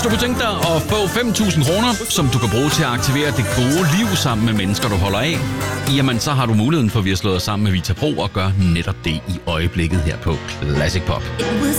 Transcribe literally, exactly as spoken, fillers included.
du kunne tænke dig at få fem tusind kroner, som du kan bruge til at aktivere det gode liv sammen med mennesker, du holder af, jamen så har du muligheden for, at vi har slået os sammen med Vita Pro og gør netop det i øjeblikket her på Classic Pop.